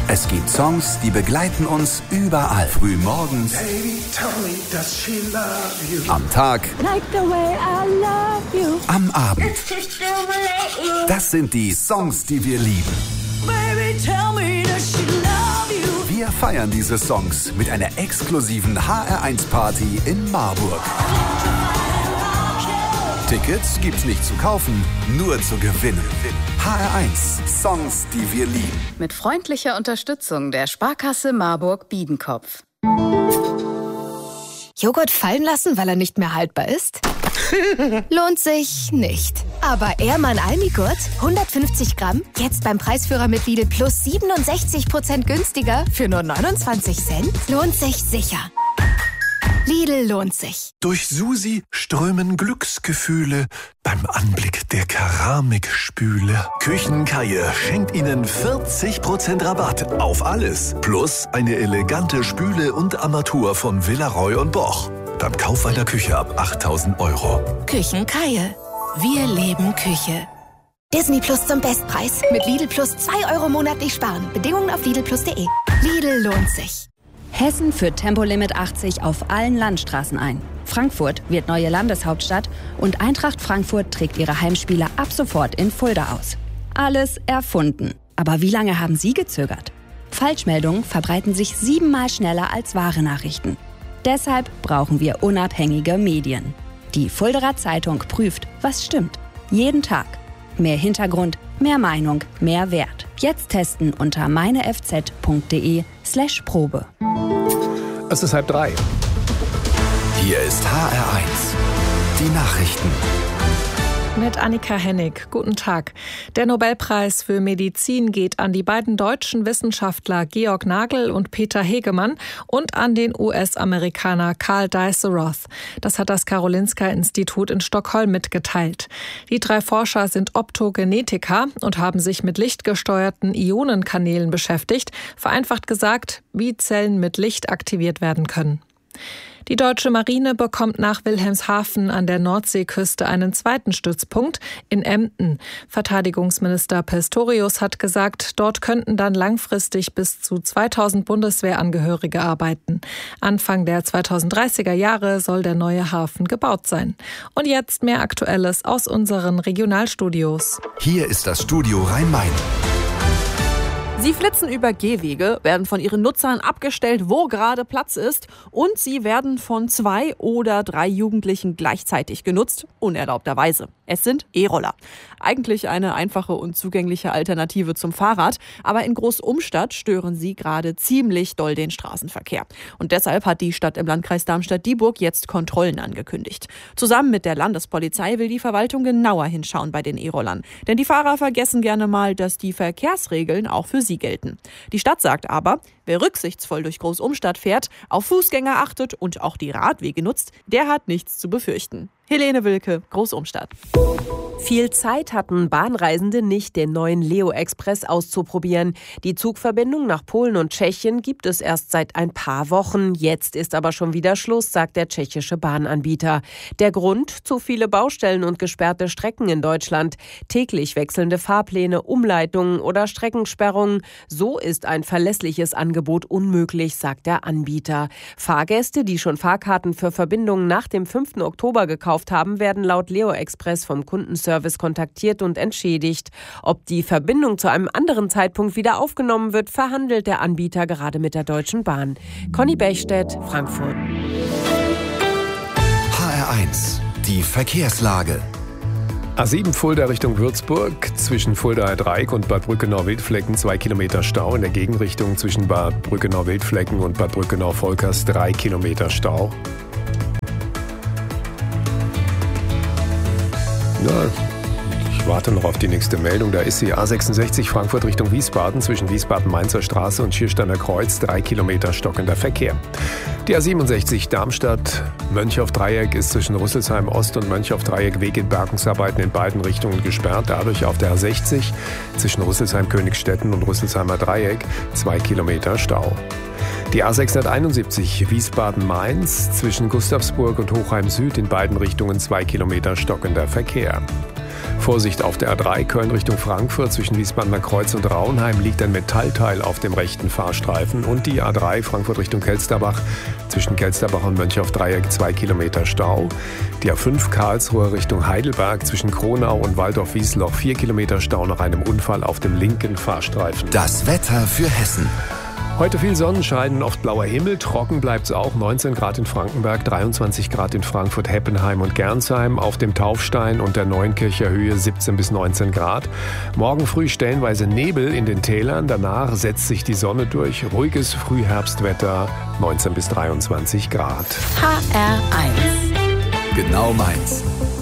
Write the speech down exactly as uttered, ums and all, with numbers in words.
Es gibt Songs, die begleiten uns überall. Früh morgens, Baby, tell me, does she love you? am Tag, Like the way I love you. am Abend. Das sind die Songs, die wir lieben. Baby, tell me, does she love you? Wir feiern diese Songs mit einer exklusiven H R eins Party in Marburg. Tickets gibt's nicht zu kaufen, nur zu gewinnen. H R eins, Songs, die wir lieben. Mit freundlicher Unterstützung der Sparkasse Marburg-Biedenkopf. Joghurt fallen lassen, weil er nicht mehr haltbar ist? Lohnt sich nicht. Aber Ehrmann Almigurt, hundertfünfzig Gramm, jetzt beim Preisführer mit Lidl Plus siebenundsechzig Prozent günstiger für nur neunundzwanzig Cent? Lohnt sich sicher. Lidl lohnt sich. Durch Susi strömen Glücksgefühle beim Anblick der Keramikspüle. Küchenkaie schenkt Ihnen vierzig Prozent Rabatt auf alles. Plus eine elegante Spüle und Armatur von Villaroy und Boch. Beim Kauf einer Küche ab achttausend Euro. Küchenkaie. Wir leben Küche. Disney Plus zum Bestpreis. Mit Lidl Plus zwei Euro monatlich sparen. Bedingungen auf lidl plus punkt de. Lidl lohnt sich. Hessen führt Tempolimit achtzig auf allen Landstraßen ein. Frankfurt wird neue Landeshauptstadt und Eintracht Frankfurt trägt ihre Heimspiele ab sofort in Fulda aus. Alles erfunden. Aber wie lange haben Sie gezögert? Falschmeldungen verbreiten sich siebenmal schneller als wahre Nachrichten. Deshalb brauchen wir unabhängige Medien. Die Fuldaer Zeitung prüft, was stimmt. Jeden Tag. Mehr Hintergrund, mehr Meinung, mehr Wert. Jetzt testen unter meinefz.de slash Probe. Es ist halb drei. Hier ist H R eins, die Nachrichten. Mit Annika Hennig. Guten Tag. Der Nobelpreis für Medizin geht an die beiden deutschen Wissenschaftler Georg Nagel und Peter Hegemann und an den U S-Amerikaner Karl Dies-Roth. Das hat das Karolinska-Institut in Stockholm mitgeteilt. Die drei Forscher sind Optogenetiker und haben sich mit lichtgesteuerten Ionenkanälen beschäftigt, vereinfacht gesagt, wie Zellen mit Licht aktiviert werden können. Die deutsche Marine bekommt nach Wilhelmshaven an der Nordseeküste einen zweiten Stützpunkt in Emden. Verteidigungsminister Pistorius hat gesagt, dort könnten dann langfristig bis zu zweitausend Bundeswehrangehörige arbeiten. Anfang der zweitausenddreißiger Jahre soll der neue Hafen gebaut sein. Und jetzt mehr Aktuelles aus unseren Regionalstudios. Hier ist das Studio Rhein-Main. Sie flitzen über Gehwege, werden von ihren Nutzern abgestellt, wo gerade Platz ist, und sie werden von zwei oder drei Jugendlichen gleichzeitig genutzt, unerlaubterweise. Es sind E-Roller. Eigentlich eine einfache und zugängliche Alternative zum Fahrrad, aber in Großumstadt stören sie gerade ziemlich doll den Straßenverkehr. Und deshalb hat die Stadt im Landkreis Darmstadt-Dieburg jetzt Kontrollen angekündigt. Zusammen mit der Landespolizei will die Verwaltung genauer hinschauen bei den E-Rollern. Denn die Fahrer vergessen gerne mal, dass die Verkehrsregeln auch für sie gelten. Die Stadt sagt aber, wer rücksichtsvoll durch Großumstadt fährt, auf Fußgänger achtet und auch die Radwege nutzt, der hat nichts zu befürchten. Helene Wilke, Großumstadt. Viel Zeit hatten Bahnreisende nicht, den neuen Leo Express auszuprobieren. Die Zugverbindung nach Polen und Tschechien gibt es erst seit ein paar Wochen. Jetzt ist aber schon wieder Schluss, sagt der tschechische Bahnanbieter. Der Grund? Zu viele Baustellen und gesperrte Strecken in Deutschland. Täglich wechselnde Fahrpläne, Umleitungen oder Streckensperrungen. So ist ein verlässliches Angebot unmöglich, sagt der Anbieter. Fahrgäste, die schon Fahrkarten für Verbindungen nach dem fünften Oktober gekauft haben, werden laut Leo Express vom Kundenservice kontaktiert und entschädigt. Ob die Verbindung zu einem anderen Zeitpunkt wieder aufgenommen wird, verhandelt der Anbieter gerade mit der Deutschen Bahn. Conny Bechstedt, Frankfurt. H R eins, die Verkehrslage. A sieben Fulda Richtung Würzburg, zwischen Fuldaer Dreieck und Bad Brückenau-Wildflecken zwei Kilometer Stau. In der Gegenrichtung zwischen Bad Brückenau-Wildflecken und Bad Brückenau-Volkers drei Kilometer Stau. Ja, ich warte noch auf die nächste Meldung. Da ist sie. A sechsundsechzig Frankfurt Richtung Wiesbaden, zwischen Wiesbaden-Mainzer Straße und Schiersteiner Kreuz, drei Kilometer stockender Verkehr. Die A siebenundsechzig Darmstadt Mönchhoff-Dreieck ist zwischen Rüsselsheim Ost und Mönchhoff-Dreieck wegen Bergungsarbeiten in beiden Richtungen gesperrt. Dadurch auf der A sechzig zwischen Rüsselsheim-Königstetten und Rüsselsheimer Dreieck zwei Kilometer Stau. Die A sechshunderteinundsiebzig Wiesbaden-Mainz zwischen Gustavsburg und Hochheim Süd in beiden Richtungen zwei Kilometer stockender Verkehr. Vorsicht auf der A drei Köln Richtung Frankfurt zwischen Wiesbadener Kreuz und Raunheim liegt ein Metallteil auf dem rechten Fahrstreifen. Und die A drei Frankfurt Richtung Kelsterbach zwischen Kelsterbach und Mönchaufdreieck zwei Kilometer Stau. Die A fünf Karlsruhe Richtung Heidelberg zwischen Kronau und Waldorf-Wiesloch vier Kilometer Stau nach einem Unfall auf dem linken Fahrstreifen. Das Wetter für Hessen. Heute viel Sonnenschein, oft blauer Himmel, trocken bleibt es auch, neunzehn Grad in Frankenberg, dreiundzwanzig Grad in Frankfurt, Heppenheim und Gernsheim, auf dem Taufstein und der Neunkircher Höhe siebzehn bis neunzehn Grad. Morgen früh stellenweise Nebel in den Tälern, danach setzt sich die Sonne durch, ruhiges Frühherbstwetter, neunzehn bis dreiundzwanzig Grad. H R eins. Genau meins.